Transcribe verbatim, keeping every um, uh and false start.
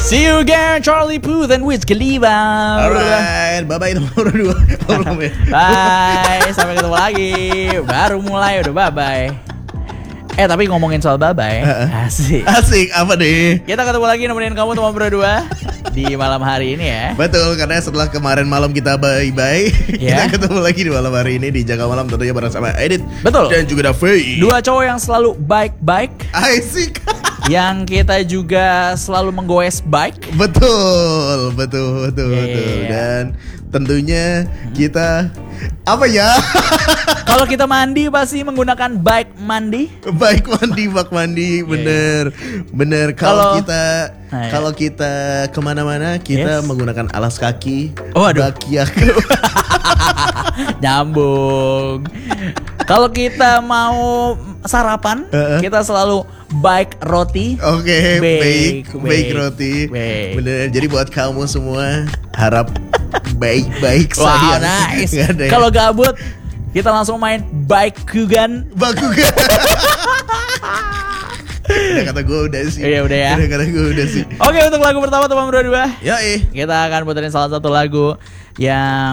See you again, Charlie Puth and Wiz Khalifa. Alright, bye-bye nomor dua. Bye, sampai ketemu lagi. Baru mulai udah bye-bye. Eh tapi ngomongin soal bye-bye, asik. Asik, apa deh? Kita ketemu lagi nemenin kamu teman berdua di malam hari ini ya. Betul, karena setelah kemarin malam kita bye-bye, Ya. kita ketemu lagi di malam hari ini di Jaga Malam tentunya bareng sama Edit. Betul. Dan juga Davi. Dua cowok yang selalu baik-baik, Asik. yang kita juga selalu menggoes bike. Betul, betul, betul, Yeah. betul. Dan tentunya kita apa ya? Kalau kita mandi pasti menggunakan bike mandi. Baik mandi, bak mandi, bener, bener. Kalau Kalau- kita, Nah, ya. kalau kita kemana-mana, kita Yes. menggunakan alas kaki. Oh, aduh. Bakiak. Nyambung. Kalau kita mau sarapan, Uh-uh. kita selalu bike roti. Oke, Baik, baik, baik baik, roti. baik. Bener. Jadi buat kamu semua harap baik-baik Wow, saja. nice. Nggak ada ya. Kalau gabut, kita langsung main bike kugan. baku kan? Udah kata gue udah sih. Iya, udah ya. Udah kata gue udah sih. Oke, untuk lagu pertama teman berdua, Ya eh. kita akan puterin salah satu lagu yang